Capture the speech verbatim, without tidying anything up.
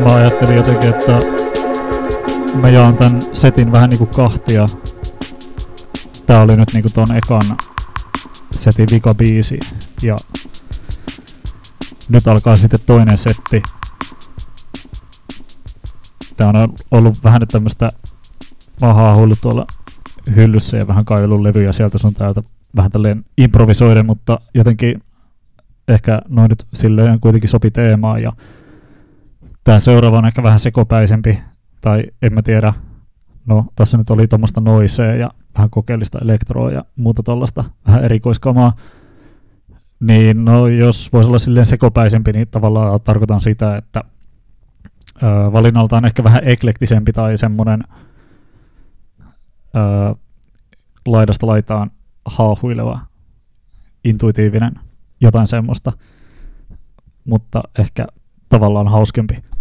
mä ajattelin jotenkin, että mä jaan tän setin vähän niinku kahtia. Tää oli nyt niinku ton ekan setin vika biisi ja nyt alkaa sitten toinen setti. Tää on ollut vähän nyt tämmöstä mahaa hullu tuolla hyllyssä ja vähän kaivellut levyjä sieltä sun täältä vähän tälleen improvisoiden, mutta jotenkin ehkä noin nyt silleen kuitenkin sopi teemaan ja tää seuraava on ehkä vähän sekopäisempi tai en mä tiedä, no tässä nyt oli tommoista noisea ja vähän kokeellista elektroa ja muuta tollasta vähän erikoiskamaa, niin no jos voisi olla silleen sekopäisempi, niin tavallaan tarkoitan sitä, että ö, valinnaltaan ehkä vähän eklektisempi tai semmonen ö, laidasta laitaan haahuileva, intuitiivinen, jotain semmoista, mutta ehkä tavallaan hauskempi.